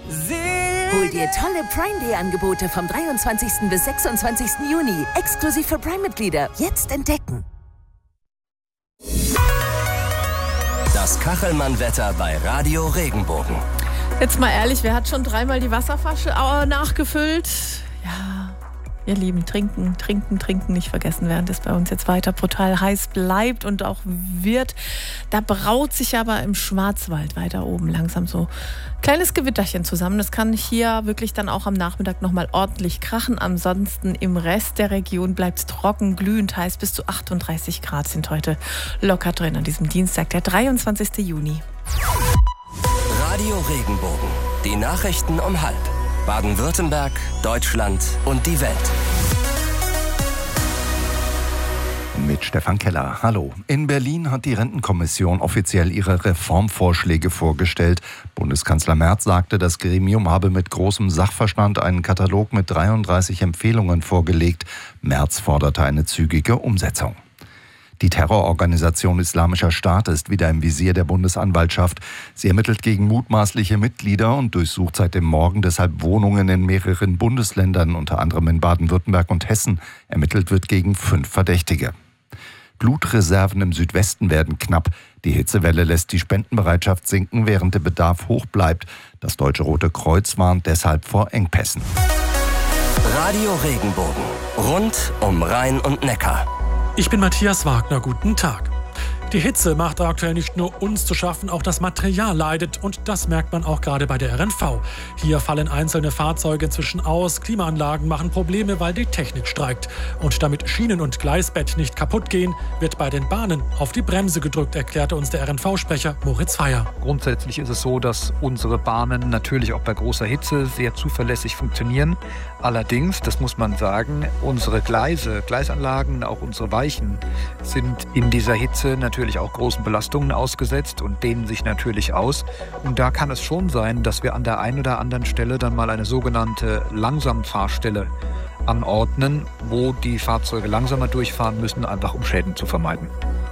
Hol dir tolle Prime Day Angebote vom 23. bis 26. Juni. Exklusiv für Prime-Mitglieder. Jetzt entdecken. Das Kachelmann-Wetter bei Radio Regenbogen. Jetzt mal ehrlich, wer hat schon dreimal die Wasserflasche nachgefüllt? Ja, ihr Lieben, trinken, nicht vergessen, während es bei uns jetzt weiter brutal heiß bleibt und auch wird. Da braut sich aber im Schwarzwald weiter oben langsam so ein kleines Gewitterchen zusammen. Das kann hier wirklich dann auch am Nachmittag nochmal ordentlich krachen. Ansonsten im Rest der Region bleibt es trocken, glühend heiß. Bis zu 38 Grad sind heute locker drin an diesem Dienstag, der 23. Juni. Radio Regenbogen. Die Nachrichten um 12:30. Baden-Württemberg, Deutschland und die Welt. Mit Stefan Keller. Hallo. In Berlin hat die Rentenkommission offiziell ihre Reformvorschläge vorgestellt. Bundeskanzler Merz sagte, das Gremium habe mit großem Sachverstand einen Katalog mit 33 Empfehlungen vorgelegt. Merz forderte eine zügige Umsetzung. Die Terrororganisation Islamischer Staat ist wieder im Visier der Bundesanwaltschaft. Sie ermittelt gegen mutmaßliche Mitglieder und durchsucht seit dem Morgen deshalb Wohnungen in mehreren Bundesländern, unter anderem in Baden-Württemberg und Hessen. Ermittelt wird gegen 5 Verdächtige. Blutreserven im Südwesten werden knapp. Die Hitzewelle lässt die Spendenbereitschaft sinken, während der Bedarf hoch bleibt. Das Deutsche Rote Kreuz warnt deshalb vor Engpässen. Radio Regenbogen. Rund um Rhein und Neckar. Ich bin Matthias Wagner, guten Tag. Die Hitze macht aktuell nicht nur uns zu schaffen, auch das Material leidet. Und das merkt man auch gerade bei der RNV. Hier fallen einzelne Fahrzeuge inzwischen aus, Klimaanlagen machen Probleme, weil die Technik streikt. Und damit Schienen- und Gleisbett nicht kaputt gehen, wird bei den Bahnen auf die Bremse gedrückt, erklärte uns der RNV-Sprecher Moritz Feier. Grundsätzlich ist es so, dass unsere Bahnen natürlich auch bei großer Hitze sehr zuverlässig funktionieren. Allerdings, das muss man sagen, unsere Gleisanlagen, auch unsere Weichen sind in dieser Hitze natürlich auch großen Belastungen ausgesetzt und dehnen sich natürlich aus. Und da kann es schon sein, dass wir an der einen oder anderen Stelle dann mal eine sogenannte Langsamfahrstelle anordnen, wo die Fahrzeuge langsamer durchfahren müssen, einfach um Schäden zu vermeiden.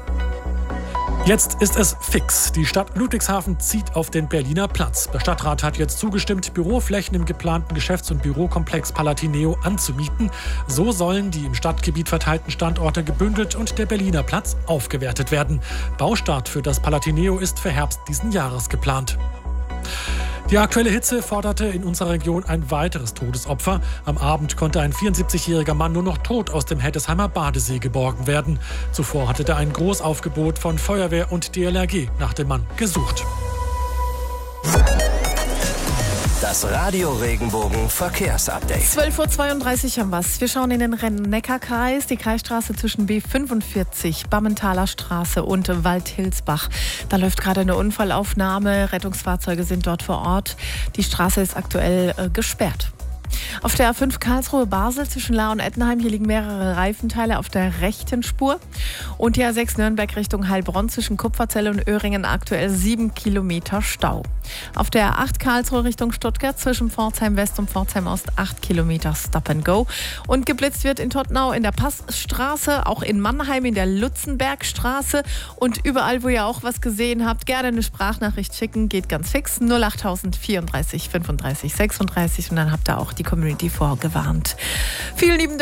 Jetzt ist es fix. Die Stadt Ludwigshafen zieht auf den Berliner Platz. Der Stadtrat hat jetzt zugestimmt, Büroflächen im geplanten Geschäfts- und Bürokomplex Palatineo anzumieten. So sollen die im Stadtgebiet verteilten Standorte gebündelt und der Berliner Platz aufgewertet werden. Baustart für das Palatineo ist für Herbst diesen Jahres geplant. Die aktuelle Hitze forderte in unserer Region ein weiteres Todesopfer. Am Abend konnte ein 74-jähriger Mann nur noch tot aus dem Heddesheimer Badesee geborgen werden. Zuvor hatte ein Großaufgebot von Feuerwehr und DLRG nach dem Mann gesucht. Das Radio Regenbogen Verkehrsupdate. 12:32 Uhr haben wir's. Wir schauen in den Rhein-Neckar-Kreis, die Kreisstraße zwischen B45, Bammentaler Straße und Waldhilsbach. Da läuft gerade eine Unfallaufnahme. Rettungsfahrzeuge sind dort vor Ort. Die Straße ist aktuell gesperrt. Auf der A5 Karlsruhe-Basel zwischen Lahr und Ettenheim, hier liegen mehrere Reifenteile auf der rechten Spur. Und die A6 Nürnberg Richtung Heilbronn zwischen Kupferzelle und Öhringen aktuell 7 Kilometer Stau. Auf der A8 Karlsruhe Richtung Stuttgart zwischen Pforzheim West und Pforzheim Ost 8 Kilometer Stop and Go. Und geblitzt wird in Tottenau in der Passstraße, auch in Mannheim in der Lutzenbergstraße. Und überall, wo ihr auch was gesehen habt, gerne eine Sprachnachricht schicken, geht ganz fix. 08000 34 35 36 und dann habt ihr auch die Community vorgewarnt. Vielen lieben Dank.